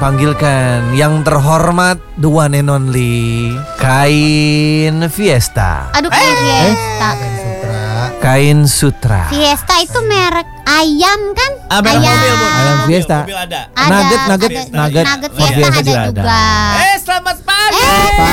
Panggilkan yang terhormat, the one and only Kain Fiesta. Aduh, Fiesta. Kain Sutra. Fiesta itu merek ayam kan? Merek mobil, Bun. Ayam Fiesta. Mobil ada. Nugget Fiesta ada juga. Selamat pagi.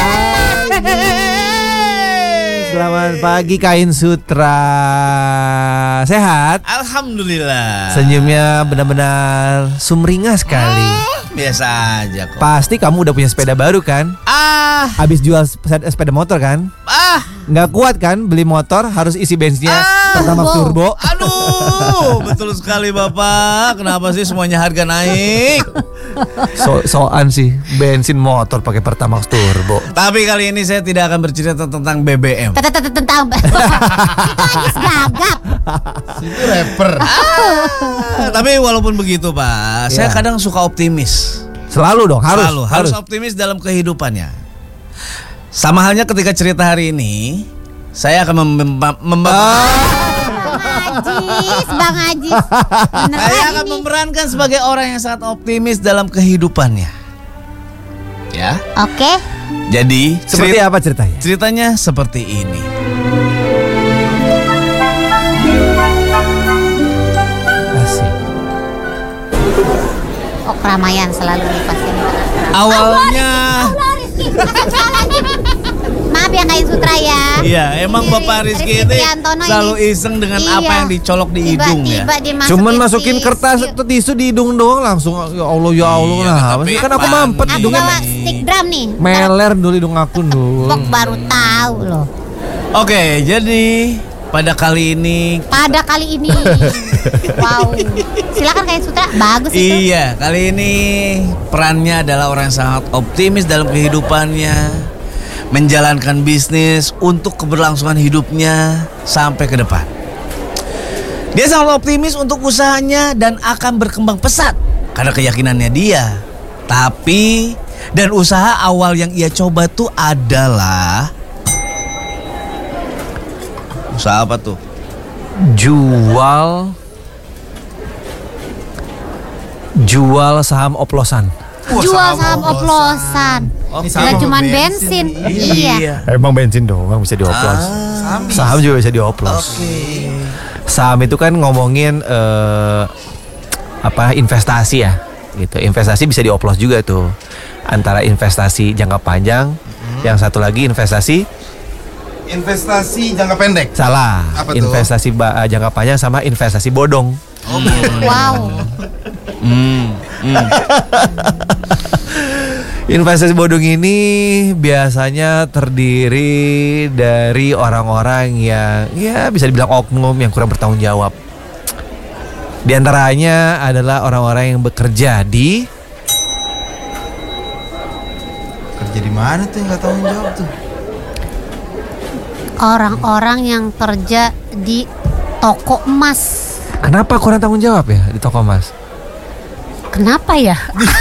Selamat pagi Kain Sutra. Sehat? Alhamdulillah. Senyumnya benar-benar sumringah sekali. Biasa aja kok. Pasti kamu udah punya sepeda baru kan? Habis jual sepeda motor kan? Nggak kuat kan beli motor, harus isi bensinnya Pertamax turbo. Aduh, betul sekali Bapak. Kenapa sih semuanya harga naik? Soan sih bensin motor pakai Pertamax turbo. Tapi kali ini saya tidak akan bercerita tentang BBM. Tentang itu Agis gagap. Itu rapper. Tapi walaupun begitu Pak, saya kadang suka optimis. Selalu dong, harus optimis dalam kehidupannya. Sama halnya ketika cerita hari ini, saya akan Bang Ajis. Saya akan memerankan sebagai orang yang sangat optimis dalam kehidupannya. Ya. Oke. Jadi seperti apa ceritanya? Ceritanya seperti ini. Asik. Oh, keramaian selalu nih pasti. Awalnya maaf ya Kain Sutra ya. Iya, emang Bapak Rizky ini selalu iseng dengan apa yang dicolok di hidung ya. Cuman masukin kertas atau tisu di hidung doang langsung ya Allah nah, kan aku mampet hidungnya. Bawa stick drum nih. Meler dulu hidung aku dulu. Bok baru tahu loh. Oke, jadi pada kali ini. Wow. Silakan Kain Sutra, bagus itu. Iya, kali ini perannya adalah orang yang sangat optimis dalam kehidupannya, menjalankan bisnis untuk keberlangsungan hidupnya sampai ke depan. Dia sangat optimis untuk usahanya dan akan berkembang pesat karena keyakinannya dia. Tapi dan usaha awal yang ia coba tuh adalah usaha apa tuh? Jual saham oplosan. Jual saham oplosan. Nggak cuma bensin. Iya. Emang bensin doang bisa dioplos. Saham juga bisa dioplos. Saham itu kan ngomongin investasi ya, gitu. Investasi bisa dioplos juga tuh. Antara investasi jangka panjang, yang satu lagi investasi jangka pendek. Salah. Apa investasi jangka panjang sama investasi bodong. Wow. Investasi bodong ini biasanya terdiri dari orang-orang yang ya bisa dibilang oknum yang kurang bertanggung jawab. Di antaranya adalah orang-orang yang bekerja di mana tuh yang nggak tanggung jawab tuh? Orang-orang yang kerja di toko emas. Kenapa kurang tanggung jawab ya di toko emas? Kenapa ya?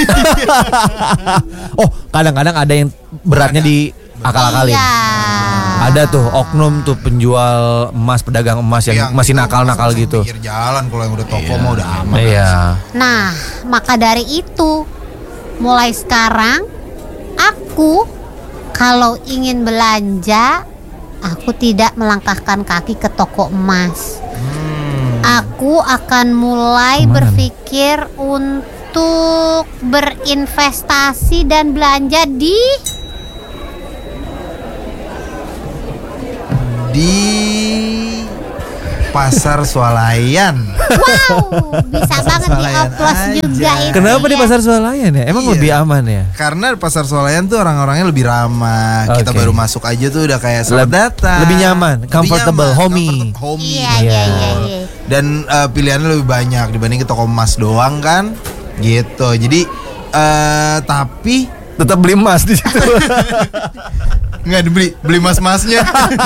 Oh, kadang-kadang ada yang beratnya di akal-akalin. Iya. Ada tuh oknum tuh penjual emas, pedagang emas yang masih nakal-nakal gitu. Pinggir jalan kalau yang udah toko mah udah aman. Iya. Nah, maka dari itu mulai sekarang aku kalau ingin belanja, aku tidak melangkahkan kaki ke toko emas. Aku akan mulai berpikir untuk berinvestasi dan belanja di pasar swalayan. Wow, bisa banget dioplos juga itu. Kenapa di pasar swalayan ya? Emang lebih aman ya? Karena pasar swalayan tuh orang-orangnya lebih ramah. Kita baru masuk aja tuh udah kayak selamat datang. Lebih nyaman, comfortable, homey. Iya. Dan pilihannya lebih banyak dibanding ke toko emas doang kan, gitu. Jadi tapi tetap beli emas di situ. Nggak beli mas-masnya.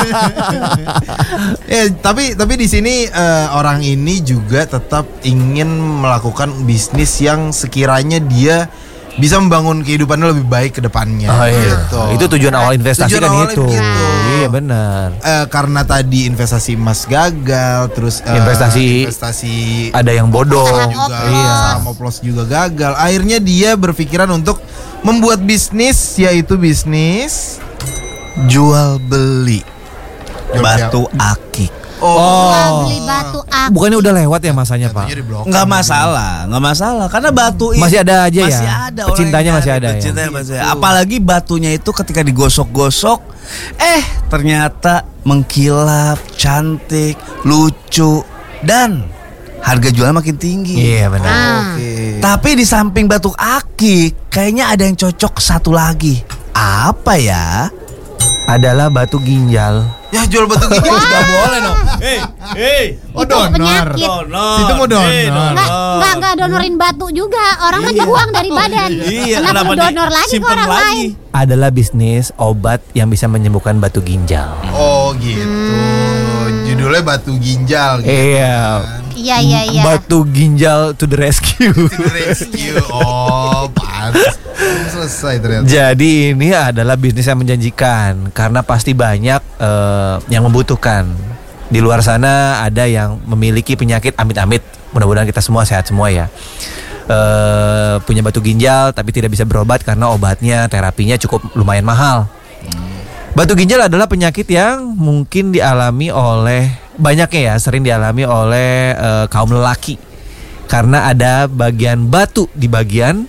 Tapi di sini orang ini juga tetap ingin melakukan bisnis yang sekiranya dia bisa membangun kehidupannya lebih baik ke depannya. Gitu. Itu tujuan awal investasi kan itu. Iya benar. Karena tadi investasi emas gagal, terus investasi ada yang bodoh juga, iya. saham oplos juga gagal. Akhirnya dia berpikiran untuk membuat bisnis, yaitu bisnis jual beli Batu akik. Jual beli batu akik. Bukannya udah lewat ya masanya Pak? Nggak masalah karena batu ini Masih ada aja masih ya? ada Pecintanya orang yang masih nyari, ada ya? pecintanya masih ada. Apalagi batunya itu ketika digosok-gosok, ternyata mengkilap, cantik, lucu, dan harga jual makin tinggi. Iya benar. Tapi di samping batu akik, kayaknya ada yang cocok satu lagi. Apa ya? Adalah batu ginjal. Ya jual batu ginjal Nggak boleh dong. Oh Itu penyakit. Situ mau donor. Enggak donorin batu juga. Orang mah buang dari badan. Iya, Kenapa donor lagi ke simpen orang lain? Adalah bisnis obat yang bisa menyembuhkan batu ginjal. Oh gitu. Judulnya batu ginjal gitu. Iya. Iya. Batu ginjal to the rescue. Rescue. Oh, pantas. Selesai ternyata. Jadi ini adalah bisnis yang menjanjikan karena pasti banyak yang membutuhkan. Di luar sana ada yang memiliki penyakit amit-amit. Mudah-mudahan kita semua sehat semua ya. Punya batu ginjal tapi tidak bisa berobat karena obatnya, terapinya cukup lumayan mahal. Batu ginjal adalah penyakit yang mungkin dialami oleh banyaknya ya, sering dialami oleh kaum lelaki karena ada bagian batu di bagian.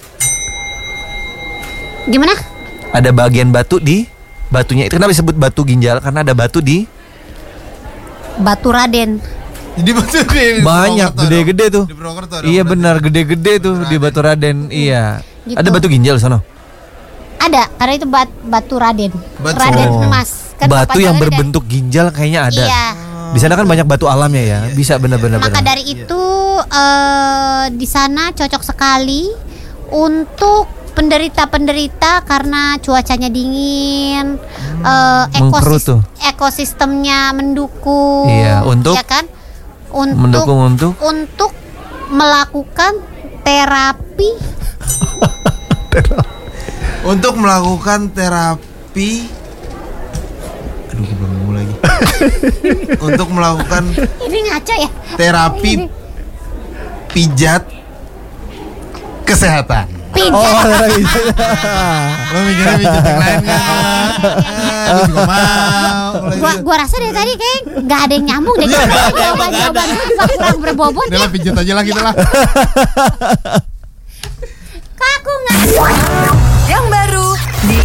Gimana? Ada bagian batu di batunya. Itu kenapa disebut batu ginjal? Karena ada batu di Batu Raden. Jadi batu di banyak Purwokerto gede-gede dong. tuh. Di Purwokerto dong, Iya berarti. benar gede-gede tuh di Batu Raden. Iya. Gitu. Ada batu ginjal sono. Ada, karena itu batu Raden. Batu. Raden Oh. emas. Kan Batu bapaknya yang kan berbentuk ginjal kayaknya ada. Iya. Di sana kan banyak batu alamnya ya. Bisa benar-benar. Maka dari itu di sana cocok sekali untuk penderita-penderita karena cuacanya dingin, Mengkerut tuh. ekosistemnya mendukung. Iya, untuk? ya kan? Mendukung untuk melakukan terapi. Untuk melakukan terapi. Aduh, gue belum nemu lagi. Untuk melakukan Ini ngaco ya? terapi pijat kesehatan. Pijat. Lo mikirnya pijat yang lain kan? Gue juga mau. Gua rasa dari tadi kayak nggak ada yang nyambung deh. Jawaban gue juga kurang berbobot Udah ya. lah, pijat aja lah kita lah. Kaku nggak?